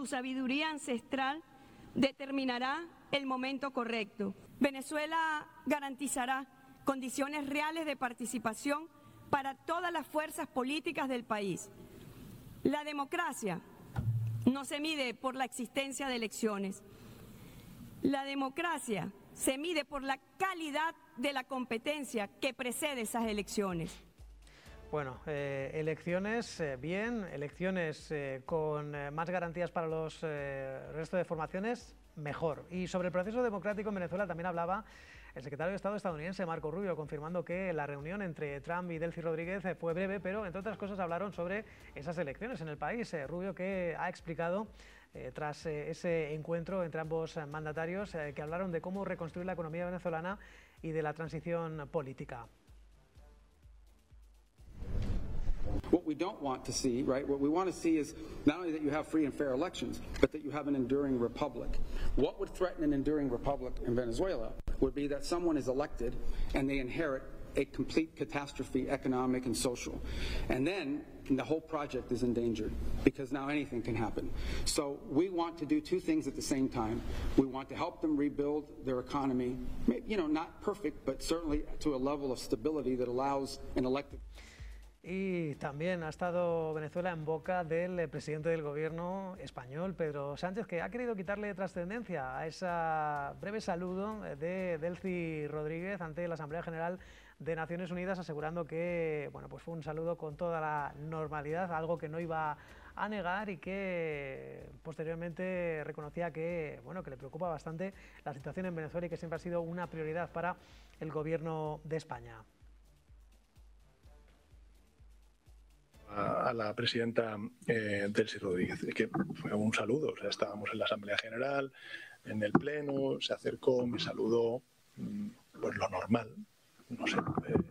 su sabiduría ancestral, determinará el momento correcto. Venezuela garantizará condiciones reales de participación para todas las fuerzas políticas del país. La democracia no se mide por la existencia de elecciones. La democracia se mide por la calidad de la competencia que precede esas elecciones. Bueno, elecciones bien, elecciones con más garantías para los resto de formaciones, mejor. Y sobre el proceso democrático en Venezuela también hablaba el secretario de Estado estadounidense, Marco Rubio, confirmando que la reunión entre Trump y Delcy Rodríguez fue breve, pero entre otras cosas hablaron sobre esas elecciones en el país. Rubio que ha explicado, tras ese encuentro entre ambos mandatarios, que hablaron de cómo reconstruir la economía venezolana y de la transición política. What we don't want to see, right, what we want to see is not only that you have free and fair elections, but that you have an enduring republic. What would threaten an enduring republic in Venezuela would be that someone is elected and they inherit a complete catastrophe, economic and social. And then the whole project is endangered because now anything can happen. So we want to do two things at the same time. We want to help them rebuild their economy, you know, not perfect, but certainly to a level of stability that allows an elected. Y también ha estado Venezuela en boca del presidente del gobierno español, Pedro Sánchez, que ha querido quitarle trascendencia a ese breve saludo de Delcy Rodríguez ante la Asamblea General de Naciones Unidas, asegurando que bueno, pues fue un saludo con toda la normalidad, algo que no iba a negar y que posteriormente reconocía que, bueno, que le preocupa bastante la situación en Venezuela y que siempre ha sido una prioridad para el gobierno de España. A la presidenta Delcy Rodríguez, que fue un saludo, o sea, estábamos en la Asamblea General, en el Pleno, se acercó, me saludó, pues lo normal, no sé.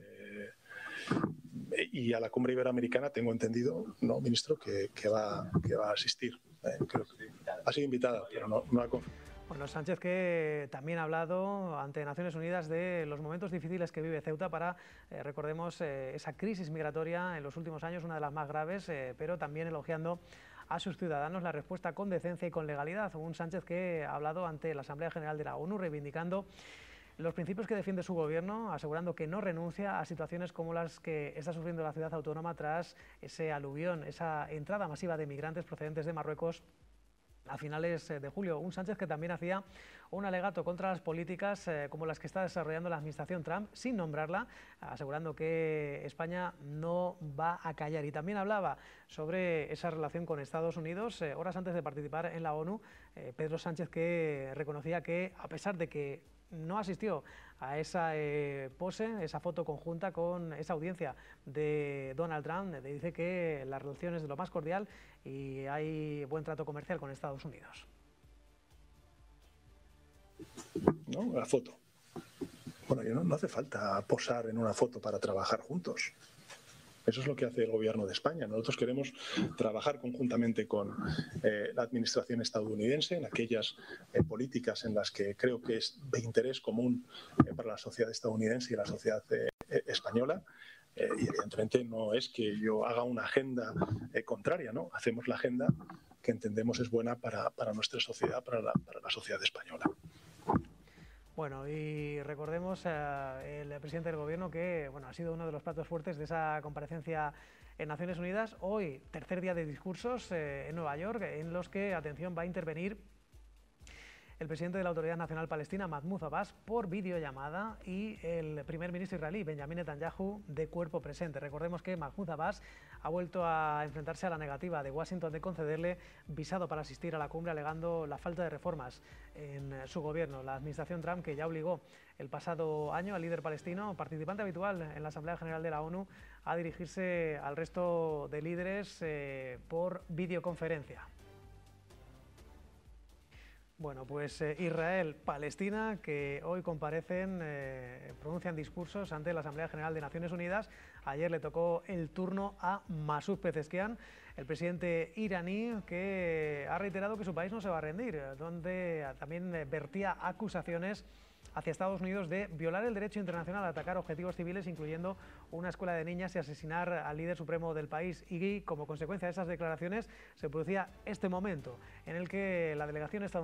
Y a la cumbre iberoamericana tengo entendido, ¿no, ministro?, que va a asistir. Creo que ha sido invitada, pero no ha confirmado. Bueno, Sánchez que también ha hablado ante Naciones Unidas de los momentos difíciles que vive Ceuta para, recordemos, esa crisis migratoria en los últimos años, una de las más graves, pero también elogiando a sus ciudadanos la respuesta con decencia y con legalidad. Un Sánchez que ha hablado ante la Asamblea General de la ONU reivindicando los principios que defiende su gobierno, asegurando que no renuncia a situaciones como las que está sufriendo la ciudad autónoma tras ese aluvión, esa entrada masiva de migrantes procedentes de Marruecos a finales de julio. Un Sánchez que también hacía un alegato contra las políticas como las que está desarrollando la administración Trump, sin nombrarla, asegurando que España no va a callar. Y también hablaba sobre esa relación con Estados Unidos. Horas antes de participar en la ONU, Pedro Sánchez que reconocía que, a pesar de que no asistió a esa pose, esa foto conjunta con esa audiencia de Donald Trump, dice que la relación es de lo más cordial y hay buen trato comercial con Estados Unidos. ¿No? La foto. Bueno, no hace falta posar en una foto para trabajar juntos. Eso es lo que hace el gobierno de España. Nosotros queremos trabajar conjuntamente con la administración estadounidense en aquellas políticas en las que creo que es de interés común para la sociedad estadounidense y la sociedad española. Y evidentemente no es que yo haga una agenda contraria, ¿no? Hacemos la agenda que entendemos es buena para nuestra sociedad, para la sociedad española. Bueno, y recordemos el presidente del gobierno que bueno, ha sido uno de los platos fuertes de esa comparecencia en Naciones Unidas. Hoy, tercer día de discursos en Nueva York, en los que, atención, va a intervenir el presidente de la Autoridad Nacional Palestina, Mahmoud Abbas, por videollamada, y el primer ministro israelí, Benjamin Netanyahu, de cuerpo presente. Recordemos que Mahmoud Abbas ha vuelto a enfrentarse a la negativa de Washington de concederle visado para asistir a la cumbre, alegando la falta de reformas en su gobierno. La administración Trump, que ya obligó el pasado año al líder palestino, participante habitual en la Asamblea General de la ONU, a dirigirse al resto de líderes por videoconferencia. Bueno, pues Israel, Palestina, que hoy comparecen, pronuncian discursos ante la Asamblea General de Naciones Unidas. Ayer le tocó el turno a Masoud Pezeshkian, el presidente iraní, que ha reiterado que su país no se va a rendir, donde también vertía acusaciones hacia Estados Unidos de violar el derecho internacional a atacar objetivos civiles, incluyendo una escuela de niñas, y asesinar al líder supremo del país. Y como consecuencia de esas declaraciones se producía este momento en el que la delegación estadounidense